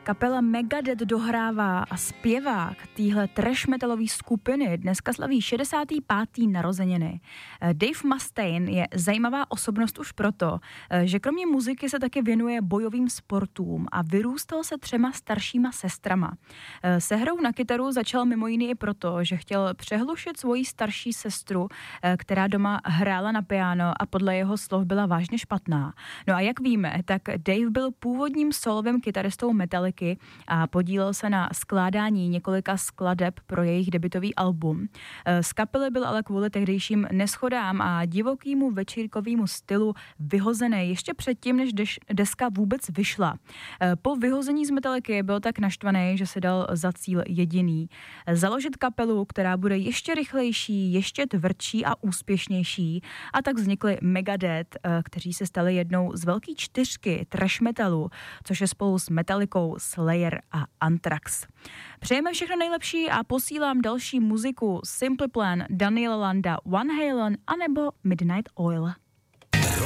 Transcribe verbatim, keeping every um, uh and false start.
Kapela Megadeth dohrává a zpěvák téhle trash metalové skupiny dneska slaví šedesátý pátý narozeniny. Dave Mustaine je zajímavá osobnost už proto, že kromě muziky se také věnuje bojovým sportům a vyrůstal se třema staršíma sestrama. Se hrou na kytaru začal mimo jiný i proto, že chtěl přehlušit svoji starší sestru, která doma hrála na piano a podle jeho slov byla vážně špatná. No a jak víme, tak Dave byl původním solovým kytaristou Metallica a podílel se na skládání několika skladeb pro jejich debutový album. Z kapely byl ale kvůli tehdejším neschodám a divokýmu večírkovému stylu vyhozený ještě předtím, než deska vůbec vyšla. Po vyhození z Metallicy byl tak naštvaný, že se dal za cíl jediný. Založit kapelu, která bude ještě rychlejší, ještě tvrdší a úspěšnější. A tak vznikly Megadeth, kteří se stali jednou z velké čtyřky trash metalu, což je spolu s Metallicou, Slayer a Anthrax. Přejeme všechno nejlepší a posílám další muziku Simple Plan, Daniela Landa, Van Halen anebo Midnight Oil.